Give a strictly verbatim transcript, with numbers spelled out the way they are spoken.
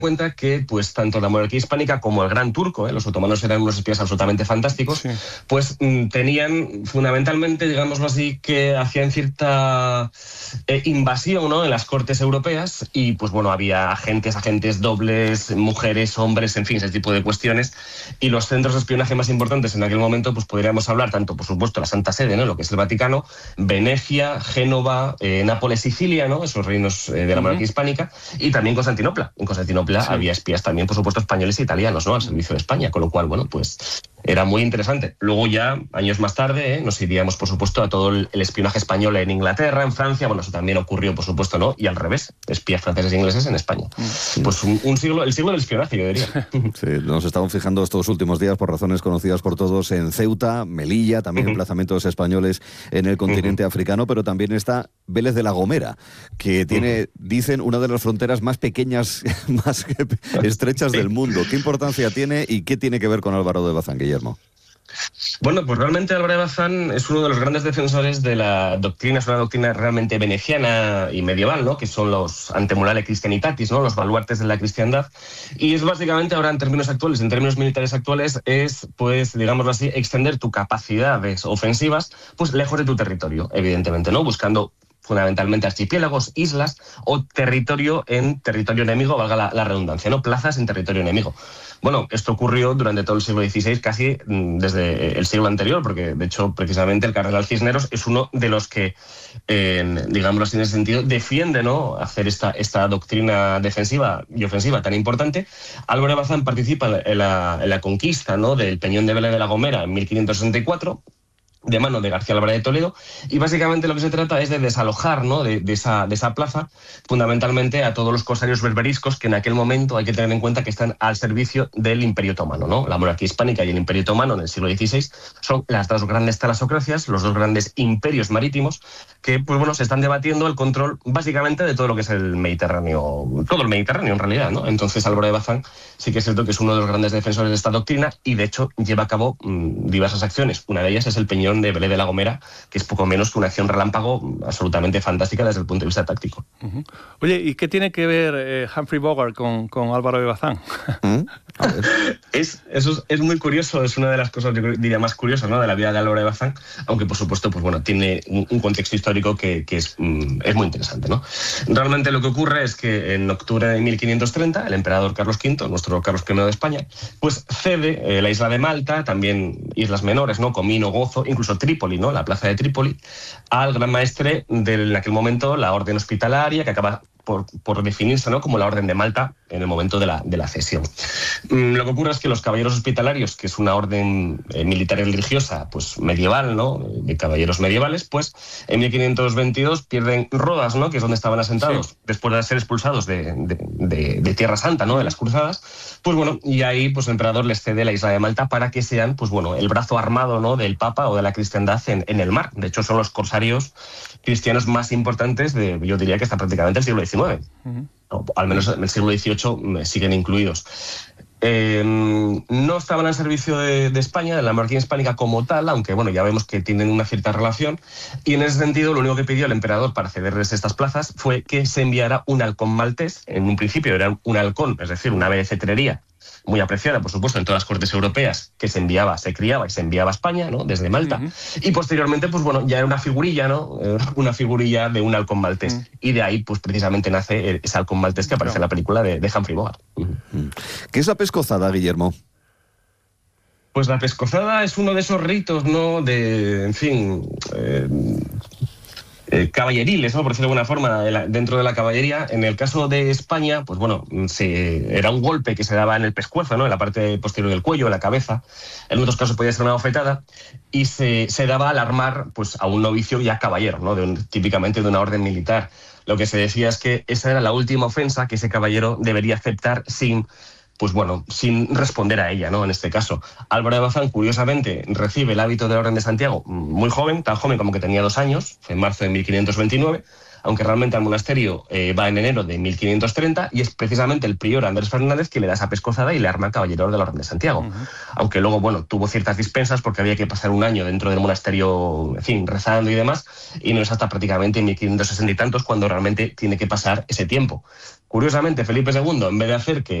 cuenta que pues tanto la monarquía hispánica como el Gran Turco, ¿eh? los otomanos eran unos espías absolutamente fantásticos, sí. pues mm, tenían fundamentalmente, digámoslo así, que hacían cierta eh, invasión, ¿no?, en las cortes europeas y pues bueno, había agentes, agentes dobles, mujeres, hombres, en fin, ese tipo de cuestiones, y los centros de espionaje más importantes en aquel momento pues podríamos hablar tanto, por supuesto, la Santa Sede, ¿no?, lo que es el Vaticano, Venecia, Génova, eh, Nápoles, Sicilia, ¿no?, esos reinos eh, de la monarquía uh-huh. hispánica, y también Constantinopla. En Constantinopla Sí. había espías también, por supuesto, españoles e italianos, ¿no?, al servicio de España, con lo cual, bueno, pues era muy interesante. Luego ya, años más tarde, ¿eh? nos iríamos, por supuesto, a todo el espionaje español en Inglaterra, en Francia, bueno, eso también ocurrió, por supuesto, ¿no?, y al revés, espías franceses e ingleses en España. Sí. Pues un, un siglo, el siglo del espionaje, yo diría. Sí, nos estamos fijando estos últimos días, por razones conocidas por todos, en Ceuta, Melilla, también uh-huh. emplazamientos españoles en el continente uh-huh. africano, pero también está Vélez de la Gomera, que tiene, uh-huh. dicen, una de las fronteras más pequeñas, más estrechas sí. del mundo. ¿Qué importancia tiene y qué tiene que ver con Álvaro de Bazán, Guillermo? Bueno, pues realmente Álvaro de Bazán es uno de los grandes defensores de la doctrina, es una doctrina realmente veneciana y medieval, ¿no?, que son los antemurale Christianitatis, ¿no?, los baluartes de la cristiandad, y es básicamente ahora en términos actuales, en términos militares actuales, es, pues, digámoslo así, extender tu capacidades ofensivas, pues, lejos de tu territorio, evidentemente, ¿no?, buscando fundamentalmente archipiélagos, islas o territorio en territorio enemigo, valga la, la redundancia, ¿no?, plazas en territorio enemigo. Bueno, esto ocurrió durante todo el siglo dieciséis, casi desde el siglo anterior, porque de hecho precisamente el cardenal Cisneros es uno de los que, eh, digámoslo así en ese sentido, defiende, ¿no?, hacer esta, esta doctrina defensiva y ofensiva tan importante. Álvaro de Bazán participa en la, en la conquista, ¿no?, del Peñón de Vélez de la Gomera en mil quinientos sesenta y cuatro, de mano de García Álvarez de Toledo, y básicamente lo que se trata es de desalojar, ¿no?, de, de, esa, de esa plaza, fundamentalmente a todos los corsarios berberiscos que en aquel momento hay que tener en cuenta que están al servicio del Imperio Otomano, ¿no? La monarquía hispánica y el Imperio Otomano en el siglo dieciséis son las dos grandes talasocracias, los dos grandes imperios marítimos que, pues bueno, se están debatiendo el control básicamente de todo lo que es el Mediterráneo, todo el Mediterráneo en realidad, ¿no? Entonces Álvaro de Bazán sí que es cierto que es uno de los grandes defensores de esta doctrina y de hecho lleva a cabo mmm, diversas acciones. Una de ellas es el Peñón de Vélez de la Gomera, que es poco menos que una acción relámpago absolutamente fantástica desde el punto de vista táctico. Uh-huh. Oye, ¿y qué tiene que ver eh, Humphrey Bogart con, con Álvaro de Bazán? ¿Mm? es, eso es, es muy curioso, es una de las cosas, yo diría, más curiosas, ¿no?, de la vida de Álvaro de Bazán, aunque por supuesto pues bueno, tiene un, un contexto histórico que, que es, mm, es muy interesante, ¿no? Realmente lo que ocurre es que en octubre de mil quinientos treinta, el emperador Carlos quinto, nuestro Carlos primero de España, pues cede eh, la isla de Malta, también islas menores, ¿no?, Comino, Gozo, incluso Trípoli, ¿no?, la plaza de Trípoli, al gran maestre de en aquel momento la orden hospitalaria, que acaba por, por definirse, ¿no?, como la orden de Malta en el momento de la, de la cesión. Mm, lo que ocurre es que los caballeros hospitalarios, que es una orden eh, militar y religiosa pues medieval, ¿no?, de caballeros medievales, pues en mil quinientos veintidós pierden Rodas, ¿no?, que es donde estaban asentados, sí. después de ser expulsados de, de, de, de Tierra Santa, ¿no?, de las cruzadas, pues bueno, y ahí pues el emperador les cede la isla de Malta para que sean, pues bueno, el brazo armado, ¿no?, del Papa o de la cristiandad en, en el mar. De hecho, son los corsarios cristianos más importantes de, yo diría que hasta prácticamente el siglo diecinueve. Uh-huh. O al menos en el siglo dieciocho siguen incluidos. Eh, no estaban al servicio de, de España, de la monarquía hispánica como tal, aunque bueno, ya vemos que tienen una cierta relación, y en ese sentido lo único que pidió el emperador para cederles estas plazas fue que se enviara un halcón maltés. En un principio era un halcón, es decir, una ave de cetrería muy apreciada, por supuesto, en todas las cortes europeas, que se enviaba, se criaba y se enviaba a España, ¿no?, desde Malta, uh-huh. y posteriormente, pues bueno, ya era una figurilla, ¿no?, una figurilla de un halcón maltés, uh-huh. y de ahí, pues precisamente nace ese halcón maltés que aparece uh-huh. en la película de, de Humphrey Bogart. Uh-huh. ¿Qué es la pescozada, Guillermo? Pues la pescozada es uno de esos ritos, ¿no?, de, en fin... Eh, Eh, caballeriles, ¿no?, por decirlo de alguna forma, dentro de la caballería. En el caso de España, pues bueno, se, era un golpe que se daba en el pescuezo, ¿no?, en la parte posterior del cuello, en la cabeza. En otros casos podía ser una bofetada y se, se daba al armar pues, a un novicio ya caballero, ¿no?, de un, típicamente de una orden militar. Lo que se decía es que esa era la última ofensa que ese caballero debería aceptar sin... pues bueno, sin responder a ella, ¿no? En este caso, Álvaro de Bazán, curiosamente, recibe el hábito de la Orden de Santiago muy joven, tan joven como que tenía dos años, fue en marzo de mil quinientos veintinueve, aunque realmente al monasterio eh, va en enero de mil quinientos treinta, y es precisamente el prior Andrés Fernández que le da esa pescozada y le arma caballero de la Orden de Santiago. Uh-huh. Aunque luego, bueno, tuvo ciertas dispensas porque había que pasar un año dentro del monasterio, en fin, rezando y demás, y no es hasta prácticamente en mil quinientos sesenta y tantos cuando realmente tiene que pasar ese tiempo. Curiosamente, Felipe segundo, en vez de hacer que